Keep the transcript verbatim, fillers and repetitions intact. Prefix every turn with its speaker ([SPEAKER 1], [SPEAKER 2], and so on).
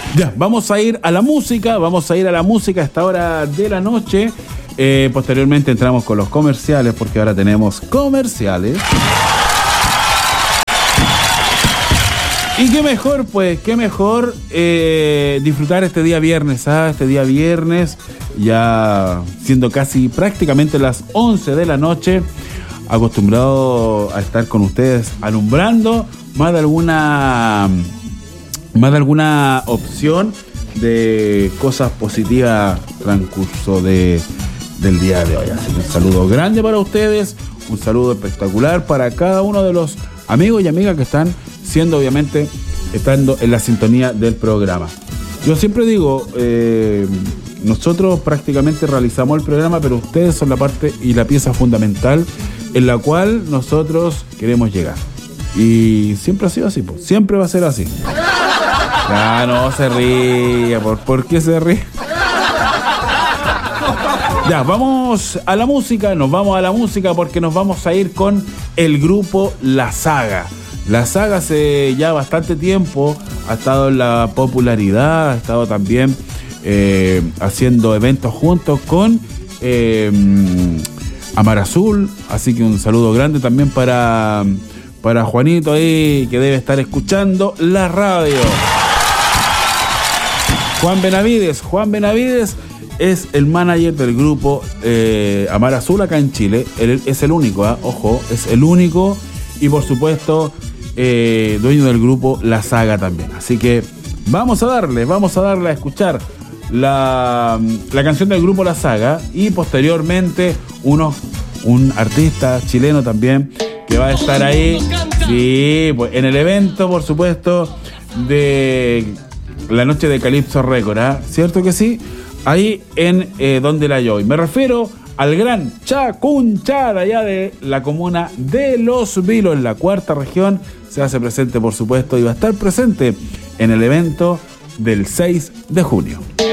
[SPEAKER 1] Ya, vamos a ir a la música, vamos a ir a la música a esta hora de la noche. Eh, posteriormente entramos con los comerciales, porque ahora tenemos comerciales. Y qué mejor, pues, qué mejor eh, disfrutar este día viernes, ¿ah? Este día viernes, ya siendo casi prácticamente las once de la noche, acostumbrado a estar con ustedes alumbrando más de alguna... más de alguna opción de cosas positivas transcurso de, del día de hoy. Así que un saludo grande para ustedes, un saludo espectacular para cada uno de los amigos y amigas que están siendo, obviamente, estando en la sintonía del programa. Yo siempre digo, eh, nosotros prácticamente realizamos el programa, pero ustedes son la parte y la pieza fundamental en la cual nosotros queremos llegar. Y siempre ha sido así, pues, siempre va a ser así. Ah, no se ríe. ¿Por, ¿Por qué se ríe? Ya, vamos a la música. Nos vamos a la música porque nos vamos a ir con el grupo La Saga. La Saga hace ya bastante tiempo ha estado en la popularidad, ha estado también eh, haciendo eventos juntos con eh, Amar Azul. Así que un saludo grande también para, para Juanito ahí, que debe estar escuchando la radio. Juan Benavides, Juan Benavides es el manager del grupo eh, Amar Azul acá en Chile. Él es el único, ¿eh? Ojo, es el único. Y por supuesto, eh, dueño del grupo La Saga también. Así que vamos a darle, vamos a darle a escuchar la, la canción del grupo La Saga. Y posteriormente uno, un artista chileno también que va a estar ahí. Sí, pues en el evento, por supuesto, de la noche de Calypso Record, ¿eh? ¿Cierto que sí? Ahí en eh, Donde la Joy. Me refiero al gran Chacunchá, de allá de la comuna de Los Vilos, en la cuarta región. Se hace presente, por supuesto, y va a estar presente en el evento del seis de junio.